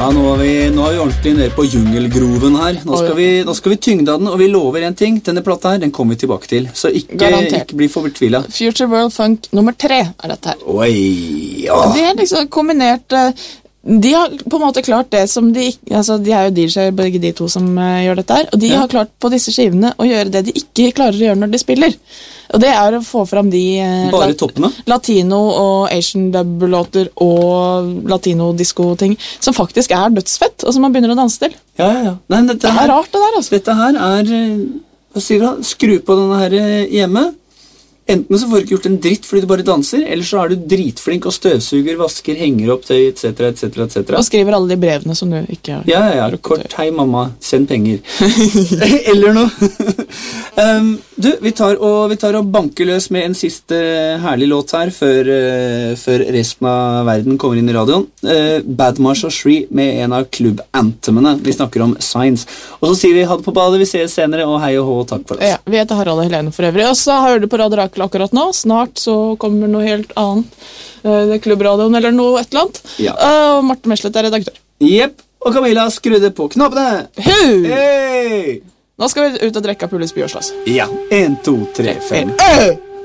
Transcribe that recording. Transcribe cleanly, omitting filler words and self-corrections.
Ja, nå er vi ordentlig nede på jungelgroven her. Nå skal vi tynge den, og vi lover en ting. Denne plata her, den kommer vi tilbake til. Så ikke bli for betvilet. Future World Funk nummer 3 er dette her. Oi, ja. Det er liksom kombinert... De har på en måte klart det som de er jo DJ, begge de to som gjør dette her, og de har klart på disse skivene å gjøre det de ikke klarer å gjøre når de spiller. Og det er å få fram de bare toppene. Latino og Asian dub-låter og latino-disco-ting som faktisk er dødsfett, og som man begynner å danse til. Ja. Nei, det er rart det der, altså. Dette her er, hva sier du, skru på denne her hjemme. Enten så får du ikke gjort en dritt fordi du bare danser, eller så er du dritflink og støvsuger, vasker, henger opp tøy, etc. Og skriver alle de brevene som du ikke har. Ja, kort, hei mamma, send penger. Eller noe. Du, vi tar og banker løs med en siste herlig låt her, før resten av verden kommer inn i radioen. Badmarsh og Shri med en av klubb-anthemene. Vi snakker om Signs. Og så sier vi ha det på badet, vi ses senere, og hei og hå, takk for oss. Ja, vi heter Harald og Helene for øvrig, og så hører du på Radio Rakel akkurat nå. Snart så kommer noe helt annet. Det klubbradioen eller noe et eller annet. Ja. Og Marte Meslet er redaktør. Jepp, og Camilla skrudde på knappene. Hey! Nå skal vi ut og drekke Pulis Bjørslas. Ja, 1, 2, 3, 5.